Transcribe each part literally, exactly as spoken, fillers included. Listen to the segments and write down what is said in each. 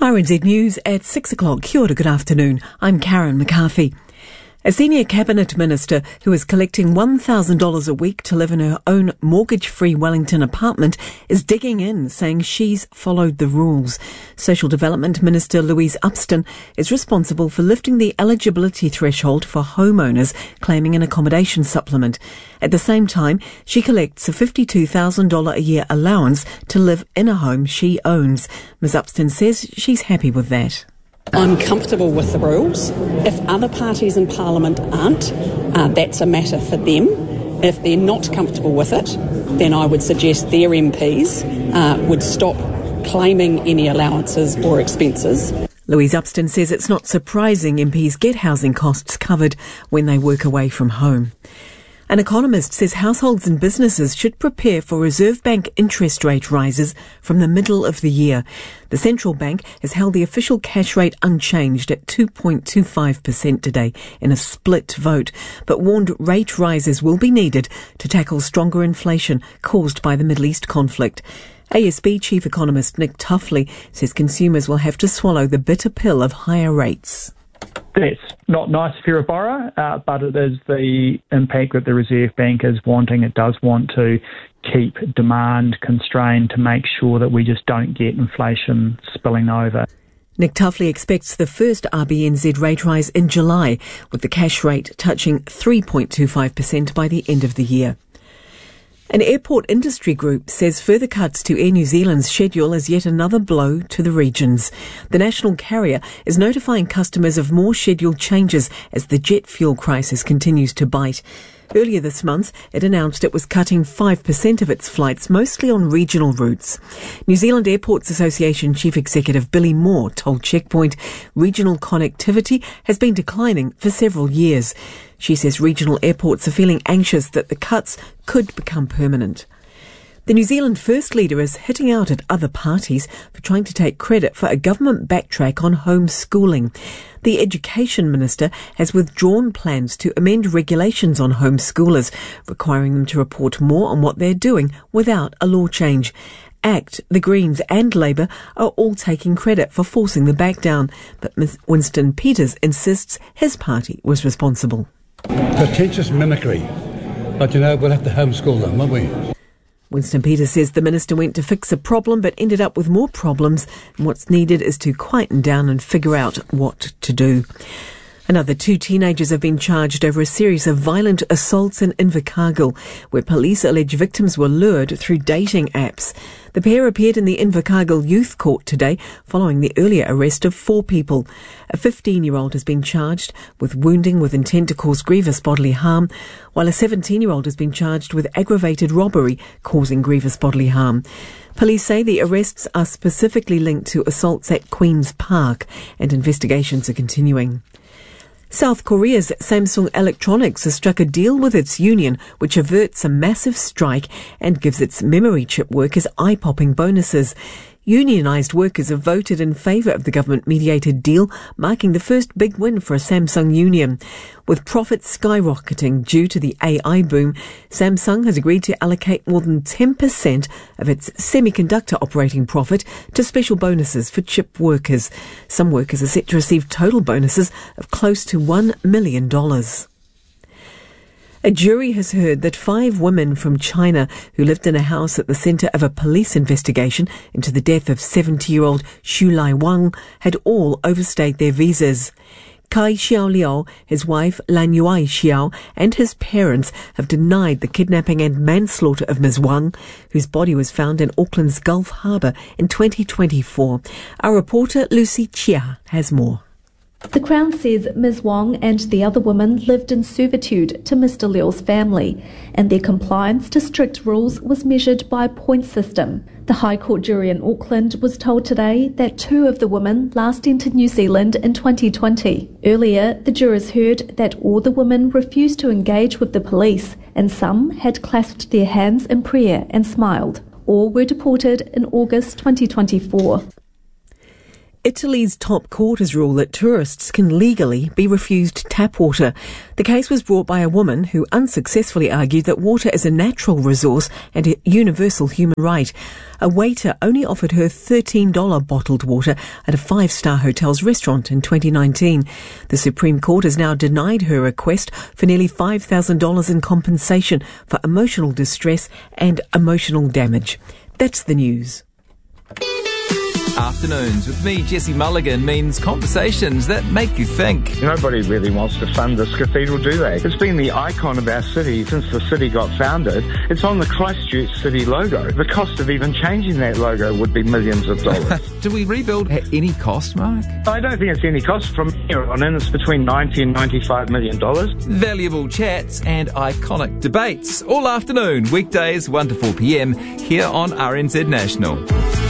R N Z News at six o'clock. Kia ora, good afternoon. I'm Karen McCarthy. A senior cabinet minister who is collecting one thousand dollars a week to live in her own mortgage-free Wellington apartment is digging in, saying she's followed the rules. Social Development Minister Louise Upston is responsible for lifting the eligibility threshold for homeowners claiming an accommodation supplement. At the same time, she collects a fifty-two thousand dollars a year allowance to live in a home she owns. Miz Upston says she's happy with that. I'm comfortable with the rules. If other parties in Parliament aren't, uh, that's a matter for them. If they're not comfortable with it, then I would suggest their M Ps uh, would stop claiming any allowances or expenses. Louise Upston says it's not surprising M Ps get housing costs covered when they work away from home. An economist says households and businesses should prepare for Reserve Bank interest rate rises from the middle of the year. The central bank has held the official cash rate unchanged at two point two five percent today in a split vote, but warned rate rises will be needed to tackle stronger inflation caused by the Middle East conflict. A S B chief economist Nick Tuffley says consumers will have to swallow the bitter pill of higher rates. That's not nice if you're a borrower, uh, but it is the impact that the Reserve Bank is wanting. It does want to keep demand constrained to make sure that we just don't get inflation spilling over. Nick Tuffley expects the first R B N Z rate rise in July, with the cash rate touching three point two five percent by the end of the year. An airport industry group says further cuts to Air New Zealand's schedule is yet another blow to the regions. The national carrier is notifying customers of more schedule changes as the jet fuel crisis continues to bite. Earlier this month, it announced it was cutting five percent of its flights, mostly on regional routes. New Zealand Airports Association Chief Executive Billy Moore told Checkpoint regional connectivity has been declining for several years. She says regional airports are feeling anxious that the cuts could become permanent. The New Zealand First Leader is hitting out at other parties for trying to take credit for a government backtrack on homeschooling. The Education Minister has withdrawn plans to amend regulations on homeschoolers, requiring them to report more on what they're doing without a law change. ACT, the Greens and Labour are all taking credit for forcing the backdown, but Winston Peters insists his party was responsible. The teachers' mimicry, but you know, we'll have to homeschool them, won't we? Winston Peters says the minister went to fix a problem but ended up with more problems, and what's needed is to quieten down and figure out what to do. Another two teenagers have been charged over a series of violent assaults in Invercargill, where police allege victims were lured through dating apps. The pair appeared in the Invercargill Youth Court today following the earlier arrest of four people. A fifteen-year-old has been charged with wounding with intent to cause grievous bodily harm, while a seventeen-year-old has been charged with aggravated robbery causing grievous bodily harm. Police say the arrests are specifically linked to assaults at Queen's Park, and investigations are continuing. South Korea's Samsung Electronics has struck a deal with its union which averts a massive strike and gives its memory chip workers eye-popping bonuses. Unionised workers have voted in favour of the government-mediated deal, marking the first big win for a Samsung union. With profits skyrocketing due to the A I boom, Samsung has agreed to allocate more than ten percent of its semiconductor operating profit to special bonuses for chip workers. Some workers are set to receive total bonuses of close to one million dollars. A jury has heard that five women from China who lived in a house at the centre of a police investigation into the death of seventy-year-old Xu Lai Wang had all overstayed their visas. Kai Xiaoliao, his wife Lan Yuai Xiao, and his parents have denied the kidnapping and manslaughter of Miz Wang, whose body was found in Auckland's Gulf Harbour in twenty twenty-four. Our reporter Lucy Chia has more. The Crown says Miz Wang and the other woman lived in servitude to Mister Leo's family, and their compliance to strict rules was measured by a point system. The High Court jury in Auckland was told today that two of the women last entered New Zealand in twenty twenty. Earlier, the jurors heard that all the women refused to engage with the police, and some had clasped their hands in prayer and smiled. All were deported in August twenty twenty-four. Italy's top court has ruled that tourists can legally be refused tap water. The case was brought by a woman who unsuccessfully argued that water is a natural resource and a universal human right. A waiter only offered her thirteen dollars bottled water at a five-star hotel's restaurant in twenty nineteen. The Supreme Court has now denied her request for nearly five thousand dollars in compensation for emotional distress and emotional damage. That's the news. Afternoons with me, Jesse Mulligan, means conversations that make you think. Nobody really wants to fund this cathedral, do they? It's been the icon of our city since the city got founded. It's on the Christchurch City logo. The cost of even changing that logo would be millions of dollars. Do we rebuild at any cost, Mark? I don't think it's any cost. From here on in, it's between ninety and ninety-five million dollars. Valuable chats and iconic debates all afternoon, weekdays one to four p.m. here on R N Z National.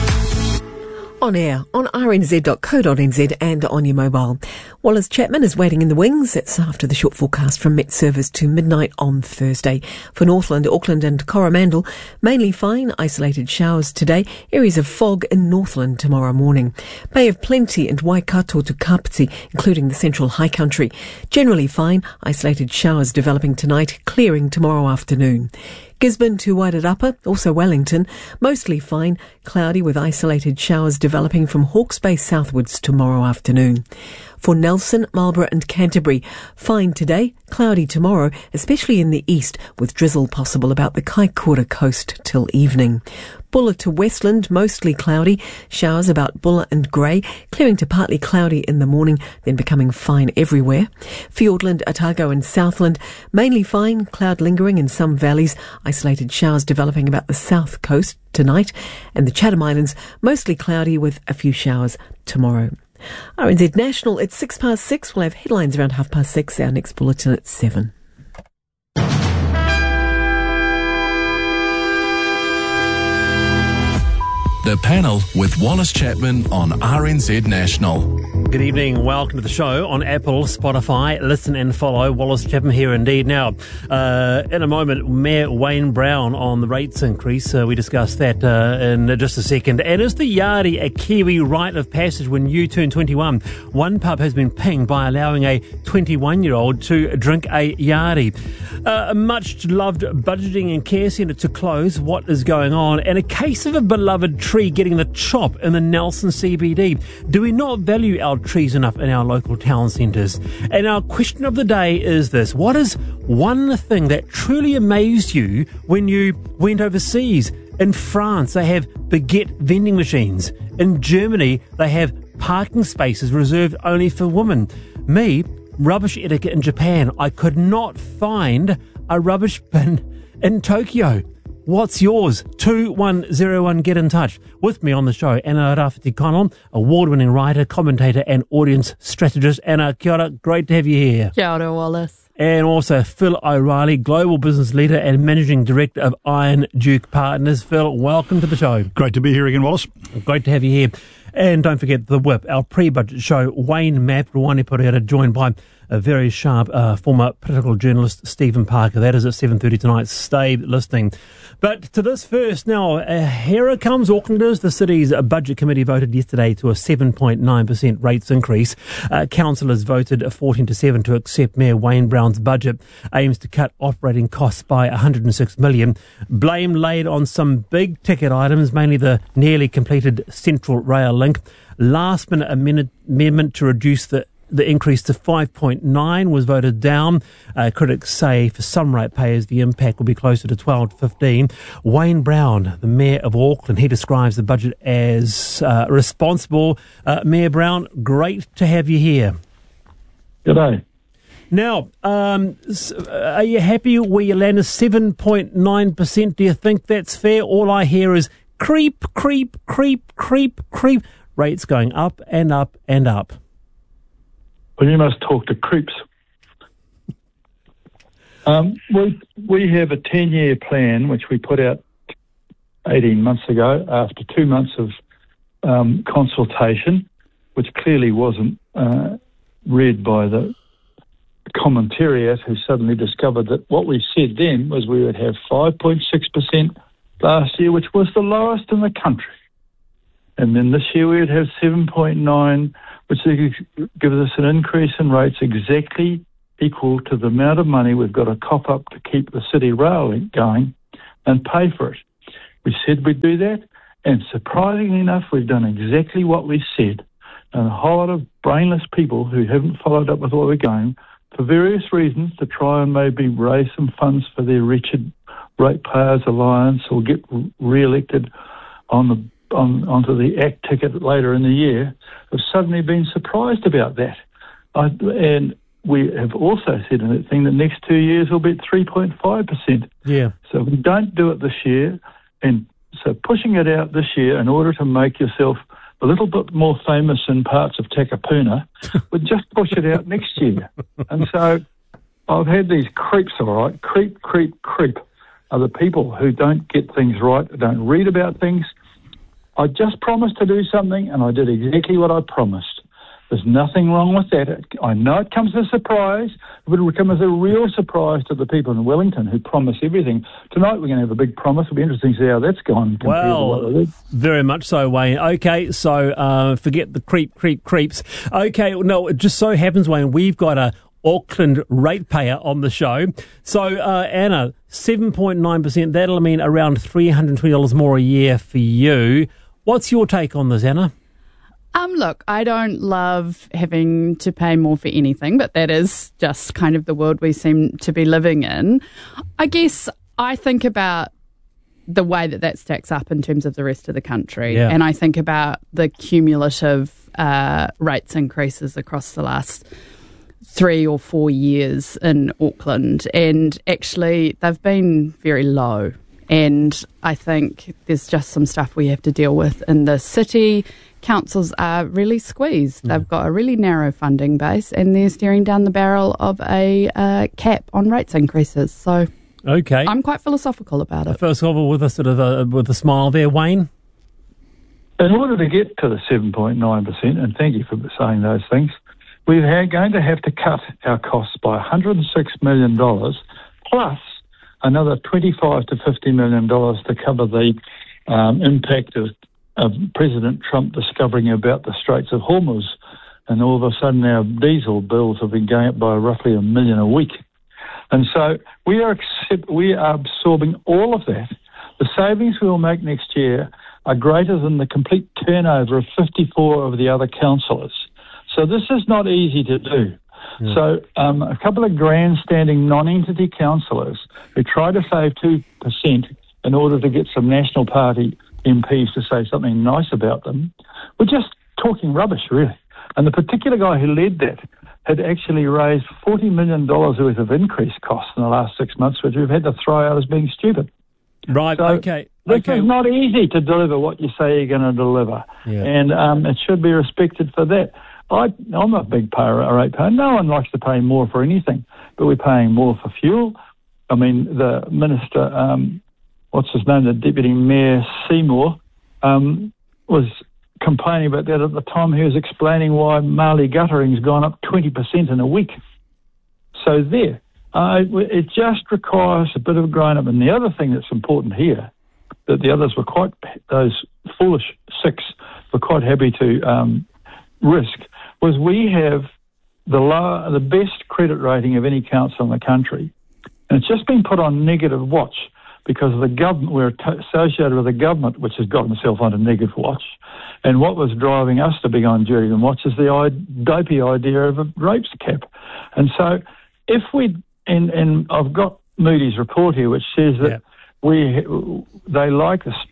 On air, on r n z dot co dot n z and on your mobile. Wallace Chapman is waiting in the wings. It's after the short forecast from Met Service to midnight on Thursday. For Northland, Auckland and Coromandel, mainly fine, isolated showers today. Areas of fog in Northland tomorrow morning. Bay of Plenty and Waikato to Kapiti, including the central high country. Generally fine, isolated showers developing tonight, clearing tomorrow afternoon. Gisborne to Wairarapa, also Wellington, mostly fine, cloudy with isolated showers developing from Hawke's Bay southwards tomorrow afternoon. For Nelson, Marlborough and Canterbury, fine today, cloudy tomorrow, especially in the east, with drizzle possible about the Kaikoura coast till evening. Bulla to Westland, mostly cloudy, showers about Bulla and Grey, clearing to partly cloudy in the morning, then becoming fine everywhere. Fiordland, Otago and Southland, mainly fine, cloud lingering in some valleys, isolated showers developing about the south coast tonight, and the Chatham Islands, mostly cloudy with a few showers tomorrow. R N Z National, it's six past six. We'll have headlines around half past six. Our next bulletin at seven. The Panel with Wallace Chapman on R N Z National. Good evening, welcome to the show on Apple, Spotify. Listen and follow. Wallace Chapman here indeed. Now, uh, in a moment, Mayor Wayne Brown on the rates increase. Uh, we discussed that uh, in just a second. And is the Yardie a Kiwi rite of passage when you turn twenty-one? One pub has been pinged by allowing a twenty-one-year-old to drink a Yardie. Uh, a much-loved budgeting and care centre to close. What is going on? And a case of a beloved tree getting the chop in the Nelson C B D. Do we not value our trees enough in our local town centres? And our question of the day is this: what is one thing that truly amazed you when you went overseas? In France, they have baguette vending machines. In Germany, they have parking spaces reserved only for women. Me, rubbish etiquette in Japan. I could not find a rubbish bin in Tokyo. What's yours? two one zero one, get in touch. With me on the show, Anna Rafferty Connell, award-winning writer, commentator and audience strategist. Anna, kia ora, great to have you here. Kia ora, Wallace. And also Phil O'Reilly, global business leader and managing director of Iron Duke Partners. Phil, welcome to the show. Great to be here again, Wallace. Great to have you here. And don't forget the Whip, our pre-budget show. Wayne Math, Ruani Pereira, joined by a very sharp uh, former political journalist, Stephen Parker. That is at seven thirty tonight. Stay listening. But to this first, now, uh, here it comes, Aucklanders. The city's budget committee voted yesterday to a seven point nine percent rates increase. Uh, councillors voted fourteen to seven to accept Mayor Wayne Brown's budget. Aims to cut operating costs by one hundred six million dollars. Blame laid on some big ticket items, mainly the nearly completed Central Rail link. Last minute amendment to reduce the The increase to five point nine was voted down. Uh, critics say for some ratepayers the impact will be closer to twelve to fifteen. Wayne Brown, the Mayor of Auckland, he describes the budget as uh, responsible. Uh, Mayor Brown, great to have you here. G'day. Now, um, are you happy where you landed seven point nine percent? Do you think that's fair? All I hear is creep, creep, creep, creep, creep. Rates going up and up and up. Well, you must talk to creeps. Um, we we have a ten-year plan which we put out eighteen months ago after two months of um, consultation, which clearly wasn't uh, read by the commentariat, who suddenly discovered that what we said then was we would have five point six percent last year, which was the lowest in the country. And then this year we'd have seven point nine, which gives us an increase in rates exactly equal to the amount of money we've got to cop up to keep the city rail link going and pay for it. We said we'd do that, and surprisingly enough, we've done exactly what we said. And a whole lot of brainless people who haven't followed up with what we're going, for various reasons, to try and maybe raise some funds for their wretched Ratepayers Alliance or get re-elected on the on onto the A C T ticket later in the year, have suddenly been surprised about that. I, and we have also said in that thing that next two years will be at three point five percent. Yeah. So if we don't do it this year, and so pushing it out this year in order to make yourself a little bit more famous in parts of Takapuna, would just push it out next year. And so I've had these creeps, all right, creep, creep, creep, are the people who don't get things right, don't read about things. I just promised to do something, and I did exactly what I promised. There's nothing wrong with that. I know it comes as a surprise, but it will come as a real surprise to the people in Wellington who promise everything. Tonight we're going to have a big promise. It'll be interesting to see how that's gone. Well, very much so, Wayne. Okay, so uh, forget the creep, creep, creeps. Okay, no, it just so happens, Wayne, we've got a Auckland ratepayer on the show. So, uh, Anna, seven point nine percent, that'll mean around three hundred twenty dollars more a year for you. What's your take on this, Anna? Um, look, I don't love having to pay more for anything, but that is just kind of the world we seem to be living in. I guess I think about the way that that stacks up in terms of the rest of the country, yeah. and I think about the cumulative uh, rates increases across the last three or four years in Auckland, and actually they've been very low. And I think there's just some stuff we have to deal with in the city. Councils are really squeezed. They've got a really narrow funding base, and they're staring down the barrel of a uh, cap on rates increases. So, okay, I'm quite philosophical about it. First of all, with a sort of a, with a smile there, Wayne. In order to get to the seven point nine percent, and thank you for saying those things, we're going to have to cut our costs by one hundred six million dollars plus another twenty-five to fifty million dollars to cover the um, impact of, of President Trump discovering about the Straits of Hormuz. And all of a sudden our diesel bills have been going up by roughly a million a week. And so we are accept, we are absorbing all of that. The savings we will make next year are greater than the complete turnover of fifty-four of the other councillors. So this is not easy to do. Yeah. So um, a couple of grandstanding non-entity councillors who try to save two percent in order to get some National Party M Ps to say something nice about them were just talking rubbish, really. And the particular guy who led that had actually raised forty million dollars worth of increased costs in the last six months, which we've had to throw out as being stupid. Right, so okay. This okay. is not easy to deliver what you say you're going to deliver. Yeah. And um, it should be respected for that. I, I'm a big payer, a rate payer. No one likes to pay more for anything, but we're paying more for fuel. I mean, the minister, um, what's his name, the Deputy Mayor Seymour, um, was complaining about that at the time. He was explaining why Marley guttering's gone up twenty percent in a week. So there, uh, it just requires a bit of growing up. And the other thing that's important here, that the others were quite, those foolish six were quite happy to um, risk, was we have the low, the best credit rating of any council in the country. And it's just been put on negative watch because of the government. We're t- associated with a government which has got itself on a negative watch. And what was driving us to be on duty and watch is the I- dopey idea of a rates cap. And so if we, and, and I've got Moody's report here which says that yeah. we they like this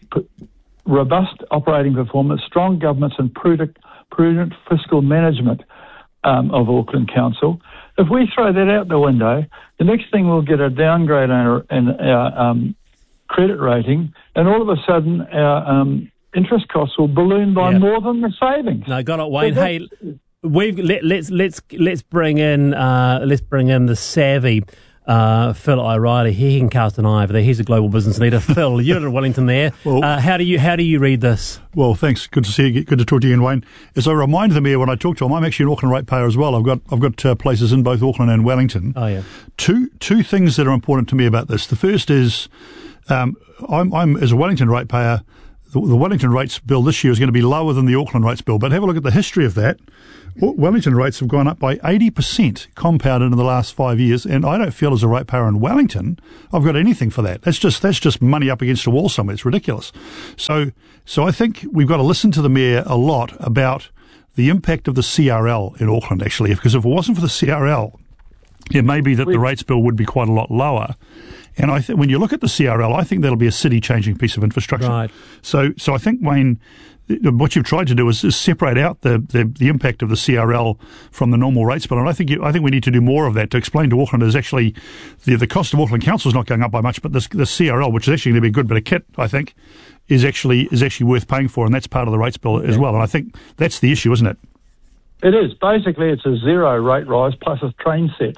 robust operating performance, strong governance and prudent, prudent fiscal management um, of Auckland Council. If we throw that out the window, the next thing we'll get a downgrade in our, in our um, credit rating, and all of a sudden our um, interest costs will balloon by yeah. more than the savings. No, got it, Wayne. So hey, we've let, let's let's let's bring in uh, let's bring in the savvy uh, Phil O'Reilly. He can cast an eye over there. He's a global business leader. Phil, you're at Wellington there. Well, uh, how do you how do you read this? Well, thanks. Good to see you. Good to talk to you again, Wayne. As I remind the Mayor when I talk to him, I'm actually an Auckland ratepayer as well. I've got I've got uh, places in both Auckland and Wellington. Oh yeah. Two two things that are important to me about this. The first is, um, I'm I'm as a Wellington ratepayer, the, the Wellington rates bill this year is going to be lower than the Auckland rates bill. But have a look at the history of that. Wellington rates have gone up by eighty percent compounded in the last five years, and I don't feel as a ratepayer in Wellington I've got anything for that. That's just that's just money up against a wall somewhere. It's ridiculous. So so I think we've got to listen to the Mayor a lot about the impact of the C R L in Auckland, actually, because if it wasn't for the C R L, it may be that the rates bill would be quite a lot lower. And I think when you look at the C R L, I think that'll be a city-changing piece of infrastructure. Right. So so I think, Wayne, what you've tried to do is, is separate out the, the, the impact of the C R L from the normal rates bill, and I think you, I think we need to do more of that to explain to Auckland is actually the the cost of Auckland Council is not going up by much, but this the C R L, which is actually going to be a good bit of kit, I think, is actually is actually worth paying for, and that's part of the rates bill as well. And I think that's the issue, isn't it? It is. Basically, it's a zero rate rise plus a train set.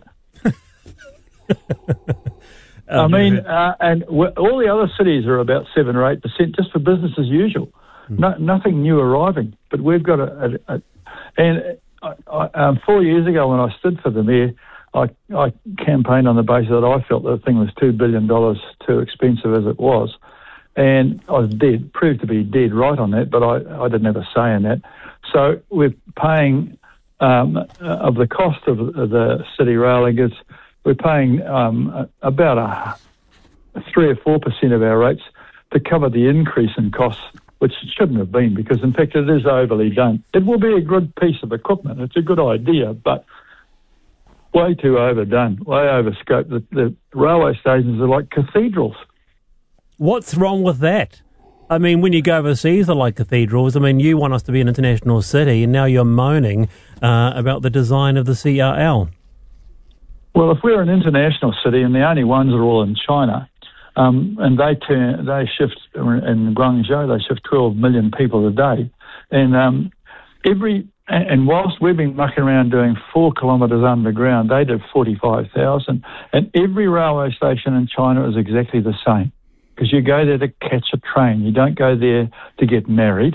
I mean, uh, and w- all the other cities are about seven or eight percent just for business as usual. No, nothing new arriving, but we've got a, a, a and I, I, um, four years ago when I stood for the Mayor, I, I campaigned on the basis that I felt the thing was two billion dollars too expensive as it was, and I was dead, proved to be dead right on that, but I, I didn't have a say in that. So we're paying um, of the cost of the city rail linkers, we're paying um, about a three or four percent of our rates to cover the increase in costs, which it shouldn't have been, because in fact it is overly done. It will be a good piece of equipment. It's a good idea, but way too overdone, way overscoped. The, the railway stations are like cathedrals. What's wrong with that? I mean, when you go overseas, they're like cathedrals. I mean, you want us to be an international city, and now you're moaning uh, about the design of the C R L. Well, if we're an international city and the only ones are all in China, um, and they turn, they shift in Guangzhou, they shift twelve million people a day, and um, every and whilst we've been mucking around doing four kilometres underground, they did forty-five thousand, and every railway station in China is exactly the same, because you go there to catch a train, you don't go there to get married.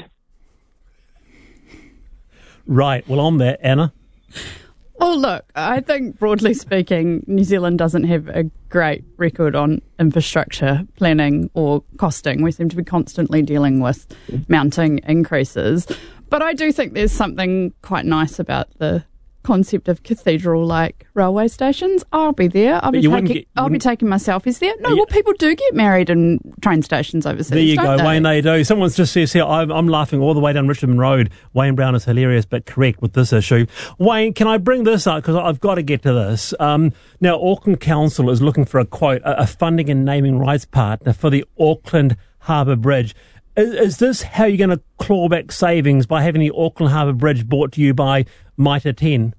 Right. Well, on that, Anna. Well, look, I think broadly speaking, New Zealand doesn't have a great record on infrastructure planning or costing. We seem to be constantly dealing with mounting increases. But I do think there's something quite nice about the concept of cathedral-like railway stations. I'll be there. I'll, be taking, get, I'll be taking my selfies there. No, yeah. Well, people do get married in train stations overseas. There you don't go, they? Wayne. They do. Someone's just says here, I'm, I'm laughing all the way down Richmond Road. Wayne Brown is hilarious, but correct with this issue. Wayne, can I bring this up? Because I've got to get to this. Um, now, Auckland Council is looking for a quote, a, a funding and naming rights partner for the Auckland Harbour Bridge. Is, is this how you're going to claw back savings by having the Auckland Harbour Bridge brought to you by Mitre ten?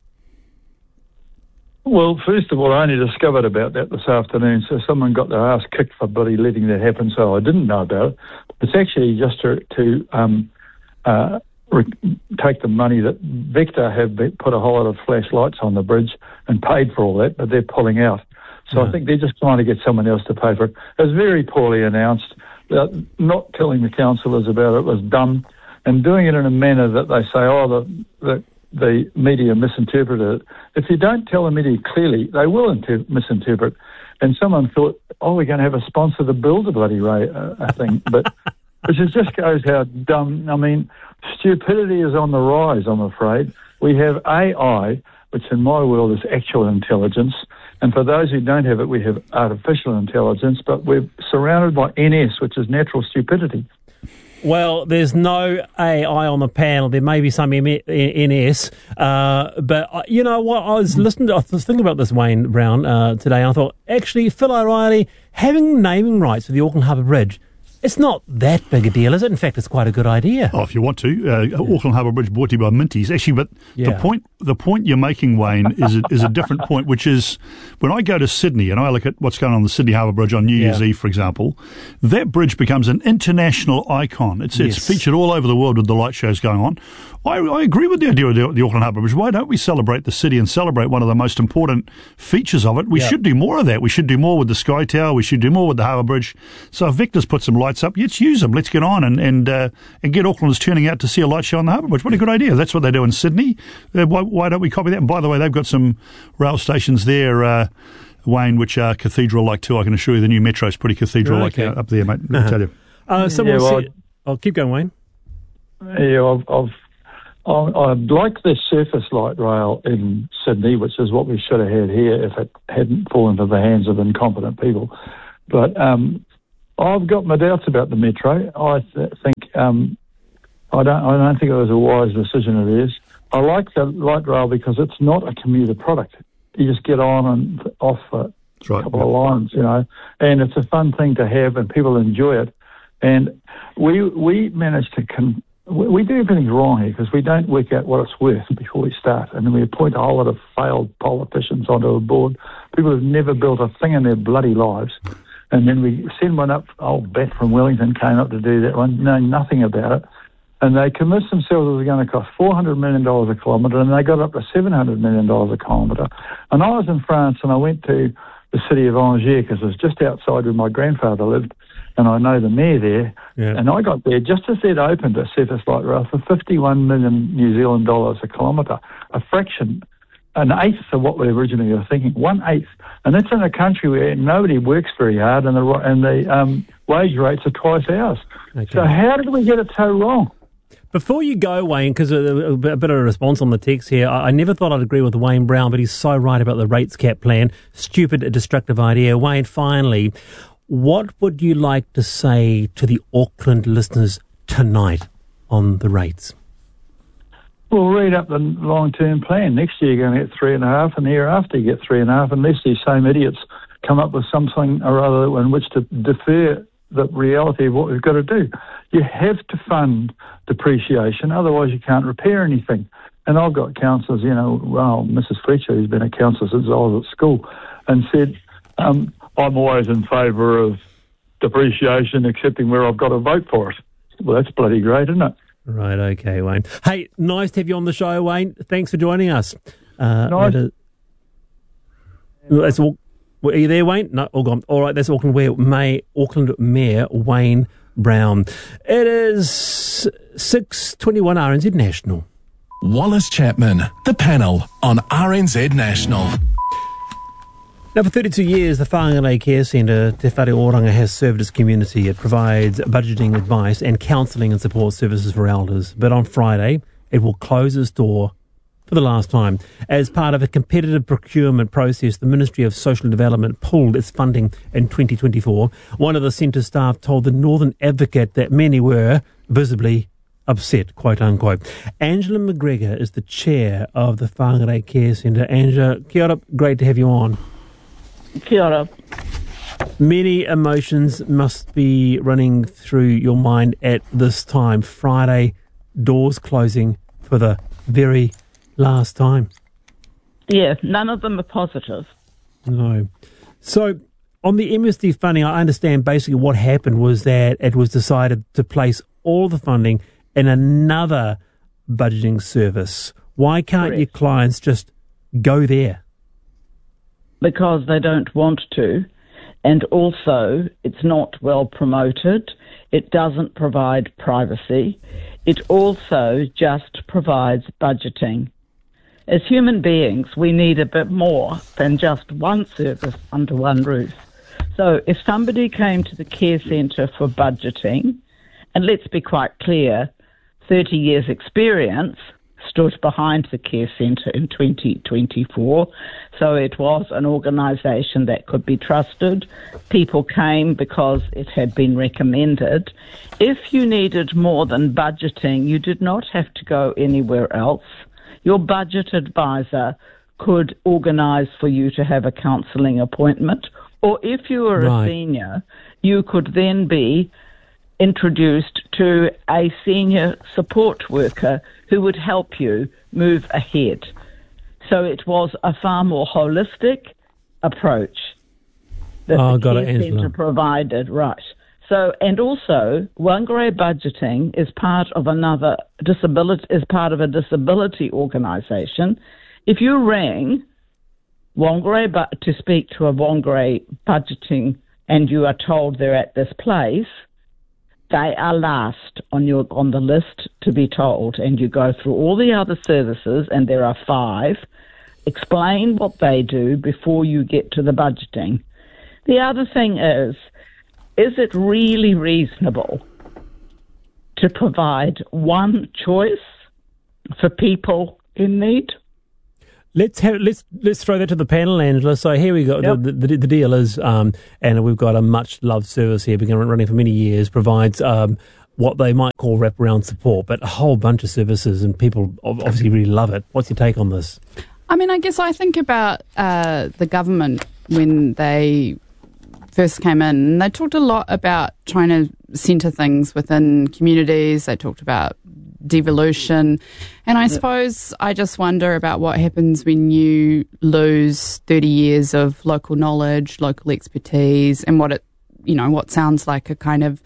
Well, first of all, I only discovered about that this afternoon, so someone got their ass kicked for bloody letting that happen, so I didn't know about it. It's actually just to, to um, uh, re- take the money that Vector have put a whole lot of flashlights on the bridge and paid for all that, but they're pulling out. So yeah. I think they're just trying to get someone else to pay for it. It was very poorly announced. Uh, not telling the councillors about it was dumb, and doing it in a manner that they say, oh, the... the the media misinterpreted it. If you don't tell the media clearly, they will inter- misinterpret. And someone thought, oh, we're going to have a sponsor to build a bloody ray, uh, a thing. But it just goes how dumb. I mean, stupidity is on the rise, I'm afraid. We have A I, which in my world is actual intelligence. And for those who don't have it, we have artificial intelligence. But we're surrounded by N S, which is natural stupidity. Well, there's no A I on the panel. There may be some N S. Uh, but, uh, you know what, I was listening to, I was thinking about this, Wayne Brown, uh, today, and I thought, actually, Phil O'Reilly, having naming rights for the Auckland Harbour Bridge, it's not that big a deal, is it? In fact, it's quite a good idea. Oh, if you want to. Uh, yeah. Auckland Harbour Bridge brought to you by Minties. Actually, but yeah. the point the point you're making, Wayne, is a, is a different point, which is when I go to Sydney and I look at what's going on the Sydney Harbour Bridge on New Year's yeah. Eve, for example, that bridge becomes an international icon. It's yes. it's featured all over the world with the light shows going on. I, I agree with the idea of the, the Auckland Harbour Bridge. Why don't we celebrate the city and celebrate one of the most important features of it? We yeah. should do more of that. We should do more with the Sky Tower. We should do more with the Harbour Bridge. So if Victor's put some lights up, let's use them. Let's get on and and, uh, and get Aucklanders turning out to see a light show on the Harbour Bridge. What a good idea. That's what they do in Sydney. Uh, why, why don't we copy that? And by the way, they've got some rail stations there, uh, Wayne, which are cathedral-like too. I can assure you the new Metro's pretty cathedral-like okay. up there, mate. Let me tell you. Uh, someone yeah, well, said... Oh, keep going, Wayne. Yeah, I've, I've, I- I'd like this surface light rail in Sydney, which is what we should have had here if it hadn't fallen into the hands of incompetent people. But um, I've got my doubts about the metro. I th- think um, I don't. I don't think it was a wise decision of theirs. I like the light rail because it's not a commuter product. You just get on and off a right, couple yeah. of lines, you know, and it's a fun thing to have, and people enjoy it. And we we managed to con- we, we do everything wrong here because we don't work out what it's worth before we start, and then we appoint a whole lot of failed politicians onto a board, people who've never built a thing in their bloody lives. And then we send one up. Old Beth from Wellington came up to do that one, knowing nothing about it. And they convinced themselves it was going to cost four hundred million dollars a kilometre, and they got up to seven hundred million dollars a kilometre. And I was in France, and I went to the city of Angers, because it was just outside where my grandfather lived, and I know the mayor there. Yeah. And I got there just as they'd opened a surface light rail for fifty-one million New Zealand dollars a kilometre, a fraction, an eighth of what we originally were thinking, one eighth. And that's in a country where nobody works very hard, and the, and the um, wage rates are twice ours. Okay. So how did we get it so wrong? Before you go, Wayne, because a, a, a bit of a response on the text here, I, I never thought I'd agree with Wayne Brown, but he's so right about the rates cap plan. Stupid, destructive idea. Wayne, finally, what would you like to say to the Auckland listeners tonight on the rates? Well, read up the long-term plan. Next year you're going to get three and a half, and the year after you get three and a half, unless these same idiots come up with something or other in which to defer the reality of what we've got to do. You have to fund depreciation, otherwise you can't repair anything. And I've got counsellors, you know, well, Missus Fletcher, who's been a counsellor since I was at school, and said, um, I'm always in favour of depreciation, excepting where I've got to vote for it. Well, that's bloody great, isn't it? Right, okay, Wayne. Hey, nice to have you on the show, Wayne. Thanks for joining us. Uh, nice. That is, that's all. Are you there, Wayne? No, all gone. All right, that's Auckland Mayor, May, Auckland Mayor Wayne Brown. It is six twenty-one R N Z National. Wallace Chapman, the panel on R N Z National. Now, for thirty-two years, the Whangarei Care Centre Te Whare Oranga has served its community. It provides budgeting advice and counselling and support services for elders. But on Friday, it will close its door for the last time. As part of a competitive procurement process, the Ministry of Social Development pulled its funding in twenty twenty-four. One of the centre staff told the Northern Advocate that many were visibly upset, quote unquote. Angela McGregor is the chair of the Whangarei Care Centre. Angela, kia ora, great to have you on. Kia ora. Many emotions must be running through your mind at this time. Friday, doors closing for the very last time. Yeah, none of them are positive. No. So, on the M S D funding, I understand basically what happened was that it was decided to place all the funding in another budgeting service. Why can't Correct. your clients just go there? Because they don't want to. And also, it's not well promoted. It doesn't provide privacy. It also just provides budgeting. As human beings, we need a bit more than just one service under one roof. So if somebody came to the care centre for budgeting, and let's be quite clear, thirty years experience stood behind the care centre in twenty twenty-four, so it was an organisation that could be trusted. People came because it had been recommended. If you needed more than budgeting, you did not have to go anywhere else. Your budget advisor could organise for you to have a counselling appointment, or if you were Right. a senior, you could then be introduced to a senior support worker who would help you move ahead. So it was a far more holistic approach that Oh, the got it, care Angela. centre provided. Right. So, and also, Whangarei budgeting is part of another disability, is part of a disability organisation. If you rang Whangarei bu- to speak to a Whangarei budgeting and you are told they're at this place, they are last on your on the list to be told, and you go through all the other services, and there are five. Explain what they do before you get to the budgeting. The other thing is, is it really reasonable to provide one choice for people in need. Let's have, let's let's throw that to the panel, Angela. So here we go. Yep. The, the, the deal is, um, and we've got a much loved service here, been running for many years, provides um, what they might call wraparound support, but a whole bunch of services, and people obviously really love it. What's your take on this? I mean, I guess I think about uh, the government when they first came in. They talked a lot about trying to centre things within communities. They talked about devolution. And I suppose I just wonder about what happens when you lose thirty years of local knowledge, local expertise, and what it, you know, what sounds like a kind of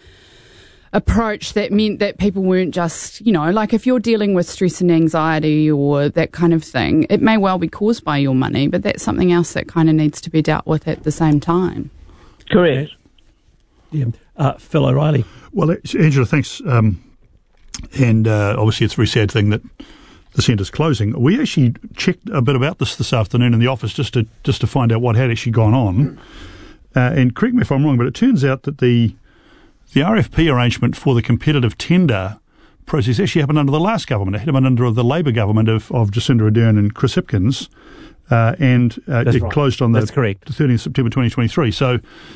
approach that meant that people weren't just, you know, like if you're dealing with stress and anxiety or that kind of thing, it may well be caused by your money, but that's something else that kind of needs to be dealt with at the same time. Correct. Yeah. Uh, Phil O'Reilly. Well, Angela, thanks. Um, and uh, obviously it's a very sad thing that the centre's closing. We actually checked a bit about this this afternoon in the office just to just to find out what had actually gone on. Uh, and correct me if I'm wrong, but it turns out that the the R F P arrangement for the competitive tender process actually happened under the last government. It happened under the Labour government of, of Jacinda Ardern and Chris Hipkins, uh, and uh, it right. closed on the, that's correct. the thirtieth of September twenty twenty-three. So,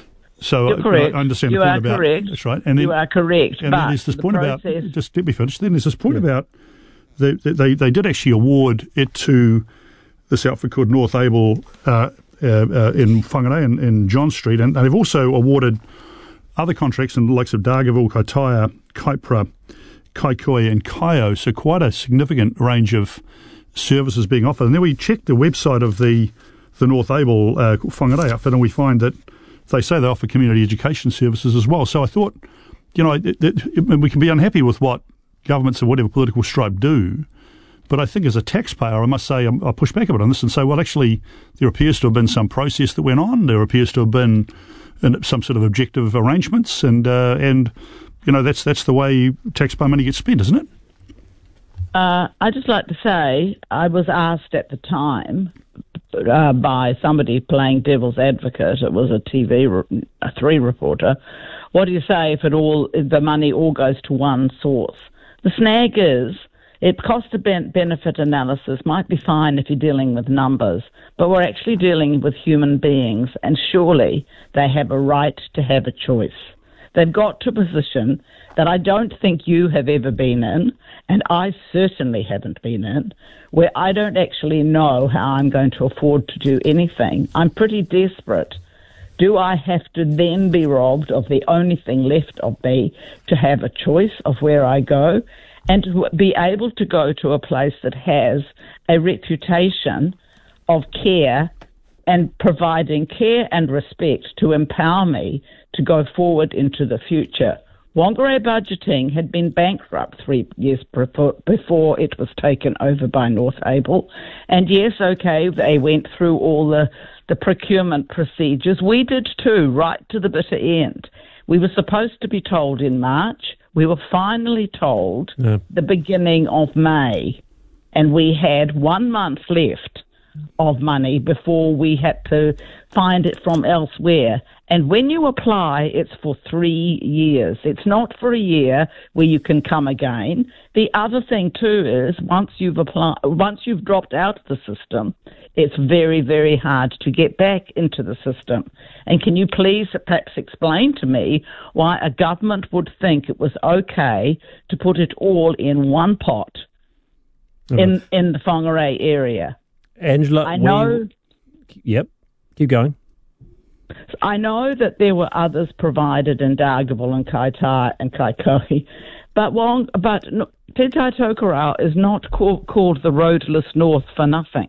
so You're correct. I understand you the point are about correct. that's right. And then, you are correct. And but then there's this the point process... about just let me finish. Then there's this point yeah. about they, they they did actually award it to this outfit called North Able uh, uh, uh, in Whangarei in, in John Street, and they've also awarded other contracts in the likes of Dargaville, Kaitaia, Kaipara, Kaikoi and Kaio, so quite a significant range of services being offered. And then we checked the website of the the North Able uh, Whangarei outfit, and we find that they say they offer community education services as well. So I thought, you know, it, it, it, we can be unhappy with what governments of whatever political stripe do, but I think as a taxpayer, I must say, I push back a bit on this and say, well, actually, there appears to have been some process that went on. There appears to have been some sort of objective arrangements, and uh, and you know that's that's the way taxpayer money gets spent, isn't it? Uh, I'd just like to say I was asked at the time uh, by somebody playing devil's advocate. It was a T V re- a three reporter. What do you say if it all if the money all goes to one source? The snag is it cost a ben- benefit analysis might be fine if you're dealing with numbers, but we're actually dealing with human beings, and surely they have a right to have a choice. They've got to a position that I don't think you have ever been in, and I certainly haven't been in, where I don't actually know how I'm going to afford to do anything. I'm pretty desperate. Do I have to then be robbed of the only thing left of me to have a choice of where I go? And to be able to go to a place that has a reputation of care and providing care and respect to empower me to go forward into the future. Whangarei Budgeting had been bankrupt three years before it was taken over by North Able. And yes, okay, they went through all the, the procurement procedures. We did too, right to the bitter end. We were supposed to be told in March. We were finally told yeah. the beginning of May, and we had one month left of money before we had to find it from elsewhere. And when you apply, it's for three years. It's not for a year where you can come again. The other thing too is once you've applied, once you've dropped out of the system, it's very, very hard to get back into the system. And can you please perhaps explain to me why a government would think it was okay to put it all in one pot mm-hmm. in in the Whangarei area? Angela, I know. You, yep, keep going. I know that there were others provided in Dargaville and Kaitaia and Kaikoi, but Wong, but Te Tai Tokerau is not called, called the Roadless North for nothing.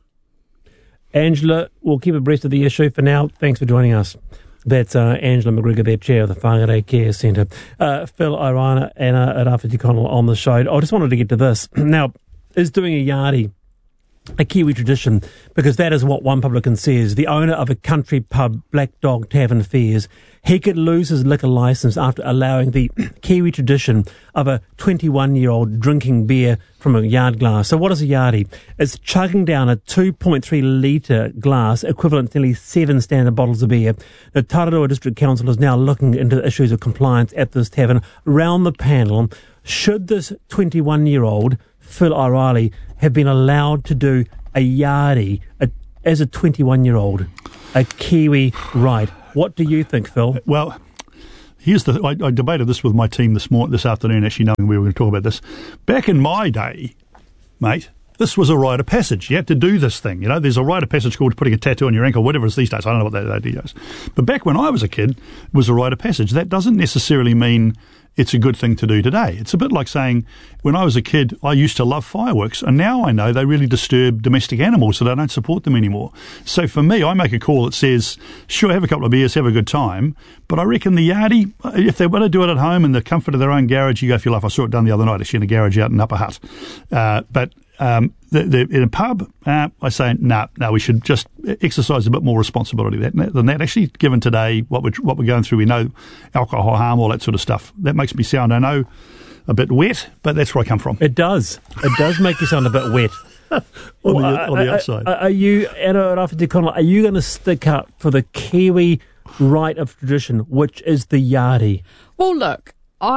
Angela, we'll keep abreast of the issue for now. Thanks for joining us. That's uh, Angela McGregor, their chair of the Whangarei Care Centre. Uh, Phil O'Reilly and uh, Rawhiti Connell on the show. I just wanted to get to this. Now, is doing a yardie a Kiwi tradition, because that is what one publican says. The owner of a country pub, Black Dog Tavern, fears he could lose his liquor licence after allowing the Kiwi tradition of a twenty-one-year-old drinking beer from a yard glass. So what is a yardie? It's chugging down a two point three litre glass, equivalent to nearly seven standard bottles of beer. The Tararua District Council is now looking into the issues of compliance at this tavern. Round the panel, should this twenty-one-year-old, Phil O'Reilly, have been allowed to do a yardie a, as a twenty-one-year-old, a Kiwi right? What do you think, Phil? Well, here's the. I, I debated this with my team this morning, this afternoon, actually knowing we were going to talk about this. Back in my day, mate, this was a rite of passage. You had to do this thing. You know, there's a rite of passage called putting a tattoo on your ankle, whatever it is these days. I don't know what that idea is. But back when I was a kid, it was a rite of passage. That doesn't necessarily mean it's a good thing to do today. It's a bit like saying, when I was a kid, I used to love fireworks, and now I know they really disturb domestic animals, so I don't support them anymore. So for me, I make a call that says, sure, have a couple of beers, have a good time, but I reckon the yardie, if they want to do it at home in the comfort of their own garage, you go for your life. I saw it done the other night, actually, in a garage out in Upper Hutt. Uh, but um, the, the, in a pub, uh, I say, no, nah, no, nah, we should just exercise a bit more responsibility than that. Than that. Actually, given today what we're, what we're going through, we know alcohol harm, all that sort of stuff. That makes me sound, I know, a bit wet, but that's where I come from. It does. It does make you sound a bit wet. on, well, the, uh, on the outside. Are, are you, Anna Rafferty Connell, are you going to stick up for the Kiwi right of tradition, which is the yardie? Well, look,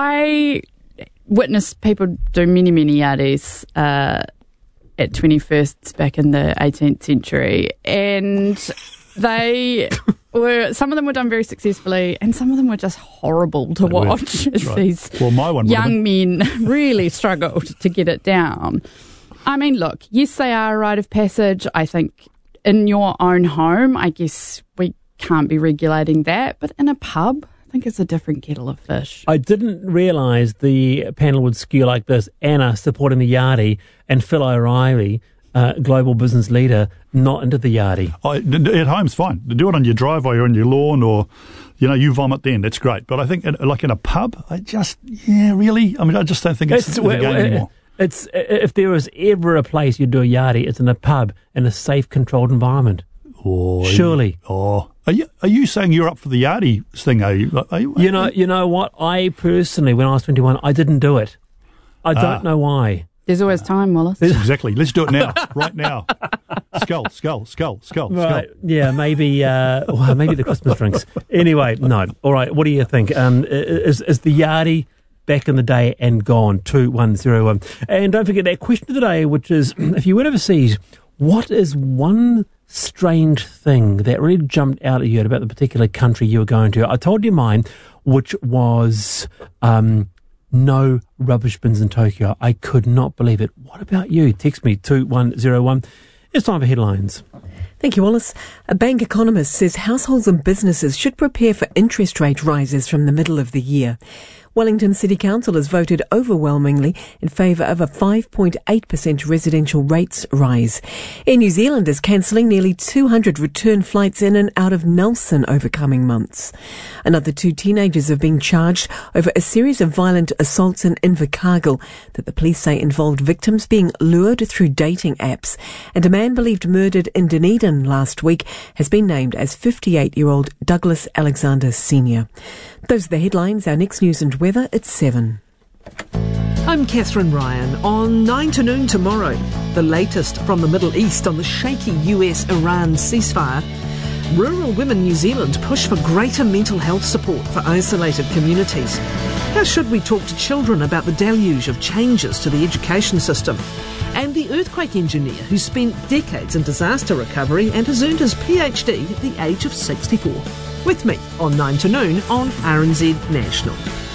I witnessed people do many, many yardies uh, at twenty-firsts back in the eighteenth century, and they were, some of them were done very successfully, and some of them were just horrible to they watch as right. these well, my one young men really struggled to get it down. I mean, look, yes, they are a rite of passage. I think in your own home, I guess we can't be regulating that, but in a pub, I think it's a different kettle of fish. I didn't realise the panel would skew like this. Anna supporting the yardie and Phil O'Reilly, uh, global business leader, not into the yardie. I, at home's fine. Do it on your driveway or on your lawn, or, you know, you vomit then. That's great. But I think, like in a pub, I just, yeah, really? I mean, I just don't think it's, it's, it's a game anymore. It's, if there was ever a place you'd do a yardie, it's in a pub in a safe, controlled environment. Oh, surely. Oh, are you are you saying you're up for the yardie thing? Are you? Are you, you know, you know what? I personally, when I was twenty-one, I didn't do it. I don't uh, know why. There's always time, Wallace. Exactly. Let's do it now, right now. Skull, skull, skull, skull, right. skull. Yeah, maybe. Uh, well, maybe the Christmas drinks. Anyway, no. All right. What do you think? Um, is is the yardie back in the day and gone? Two one zero one. And don't forget that question of the day, which is: if you went overseas, what is one strange thing that really jumped out at you about the particular country you were going to? I told you mine, which was um, no rubbish bins in Tokyo. I could not believe it. What about you? Text me two one zero one. It's time for headlines. Thank you, Wallace. A bank economist says households and businesses should prepare for interest rate rises from the middle of the year. Wellington City Council has voted overwhelmingly in favour of a five point eight percent residential rates rise. Air New Zealand is cancelling nearly two hundred return flights in and out of Nelson over coming months. Another two teenagers have been charged over a series of violent assaults in Invercargill that the police say involved victims being lured through dating apps. And a man believed murdered in Dunedin last week has been named as fifty-eight-year-old Douglas Alexander Senior Those are the headlines. Our next news and weather at seven. I'm Catherine Ryan. On nine to noon tomorrow, the latest from the Middle East on the shaky U S Iran ceasefire. Rural Women New Zealand push for greater mental health support for isolated communities. How should we talk to children about the deluge of changes to the education system? And the earthquake engineer who spent decades in disaster recovery and has earned his PhD at the age of sixty-four. With me on nine to noon on R N Z National.